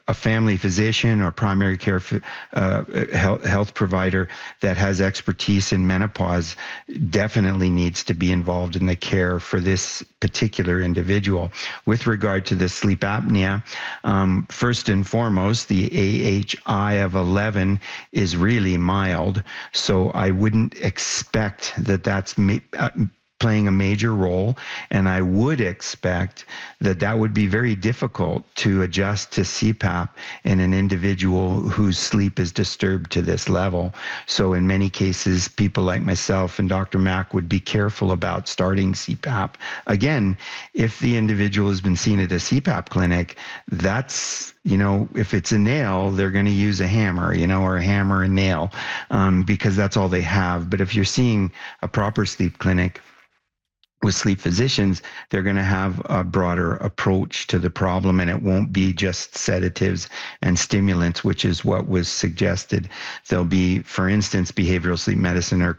a family physician or primary care health provider that has expertise in menopause definitely needs to be involved in the care for this particular individual. With regard to the sleep apnea, first and foremost, the AHI of 11 is really mild, so I wouldn't expect that that's playing a major role, and I would expect that that would be very difficult to adjust to CPAP in an individual whose sleep is disturbed to this level. So in many cases, people like myself and Dr. Mack would be careful about starting CPAP. Again, if the individual has been seen at a CPAP clinic, that's, if it's a nail, they're going to use a hammer, or a hammer and nail, because that's all they have. But if you're seeing a proper sleep clinic with sleep physicians, they're going to have a broader approach to the problem, and it won't be just sedatives and stimulants, which is what was suggested. There'll be, for instance, behavioral sleep medicine or,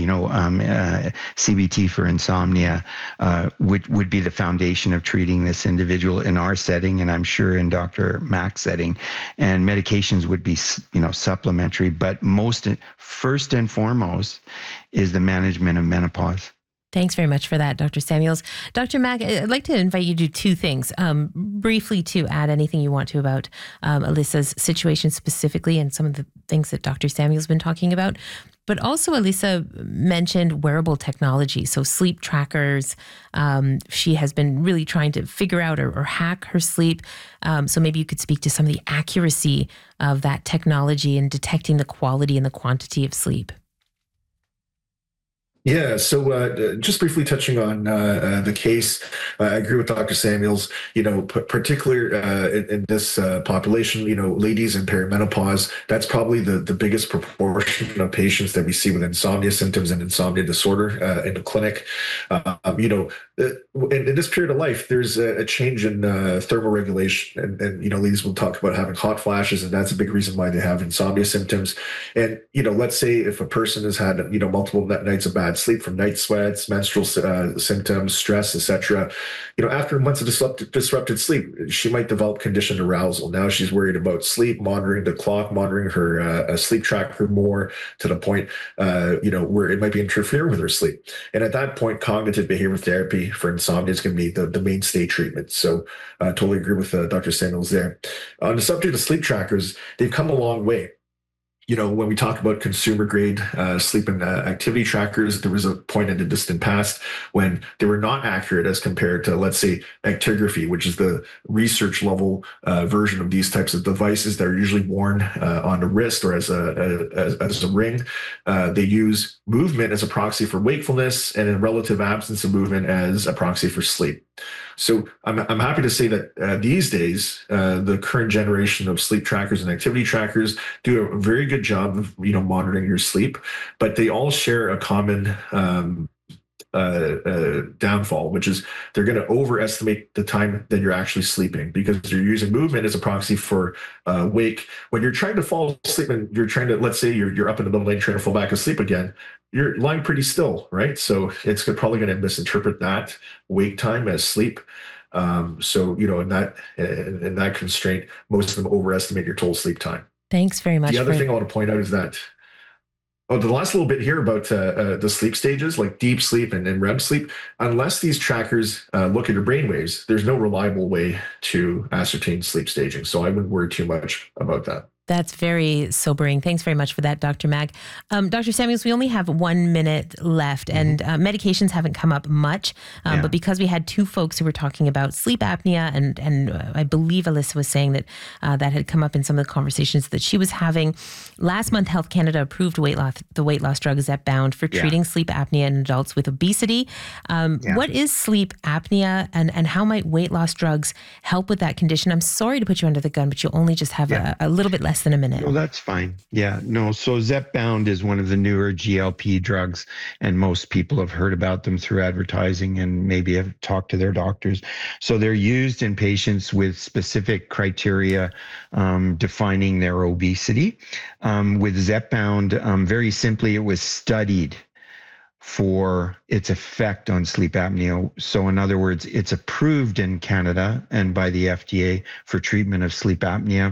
CBT for insomnia, would be the foundation of treating this individual in our setting, and I'm sure in Dr. Mack's setting. And medications would be, supplementary, but first and foremost is the management of menopause. Thanks very much for that, Dr. Samuels. Dr. Mack, I'd like to invite you to do two things. Briefly, to add anything you want to about Alyssa's situation specifically and some of the things that Dr. Samuels has been talking about. But also, Alyssa mentioned wearable technology, so sleep trackers. She has been really trying to figure out or hack her sleep. So maybe you could speak to some of the accuracy of that technology in detecting the quality and the quantity of sleep. Yeah, so just briefly touching on the case, I agree with Dr. Samuels, particularly in this population, ladies in perimenopause, that's probably the biggest proportion of patients that we see with insomnia symptoms and insomnia disorder in the clinic. In this period of life, there's a change in thermoregulation, and ladies will talk about having hot flashes, and that's a big reason why they have insomnia symptoms. And, let's say if a person has had, multiple nights of bad sleep from night sweats, menstrual symptoms, stress, etc. After months of disrupted sleep, she might develop conditioned arousal. Now she's worried about sleep, monitoring the clock, monitoring her sleep tracker more to the point, where it might be interfering with her sleep. And at that point, cognitive behavioral therapy for insomnia is going to be the mainstay treatment. So I totally agree with Dr. Samuels there. On the subject of sleep trackers, they've come a long way. When we talk about consumer grade sleep and activity trackers, there was a point in the distant past when they were not accurate as compared to, let's say, actigraphy, which is the research level version of these types of devices that are usually worn on the wrist or as a ring. They use movement as a proxy for wakefulness, and in relative absence of movement as a proxy for sleep. So I'm happy to say that these days, the current generation of sleep trackers and activity trackers do a very good job of monitoring your sleep, but they all share a common downfall, which is they're going to overestimate the time that you're actually sleeping because you're using movement as a proxy for wake. When you're trying to fall asleep and you're trying to, let's say you're up in the middle of the night trying to fall back asleep again, you're lying pretty still, right? So it's probably going to misinterpret that wake time as sleep. So in that constraint, most of them overestimate your total sleep time. Thanks very much. The other thing I want to point out is that the last little bit here about the sleep stages, like deep sleep and REM sleep, unless these trackers look at your brain waves, there's no reliable way to ascertain sleep staging. So I wouldn't worry too much about that. That's very sobering. Thanks very much for that, Dr. Mack. Dr. Samuels, we only have 1 minute left, and medications haven't come up much, but because we had two folks who were talking about sleep apnea, and I believe Alyssa was saying that that had come up in some of the conversations that she was having. Last month, Health Canada approved the weight loss drug Zepbound for treating sleep apnea in adults with obesity. What is sleep apnea, and how might weight loss drugs help with that condition? I'm sorry to put you under the gun, but you only just have a little bit less than a minute. No, that's fine. Yeah, no. So Zepbound is one of the newer GLP drugs, and most people have heard about them through advertising and maybe have talked to their doctors. So they're used in patients with specific criteria defining their obesity. With Zepbound, very simply, it was studied for its effect on sleep apnea. So in other words, it's approved in Canada and by the FDA for treatment of sleep apnea.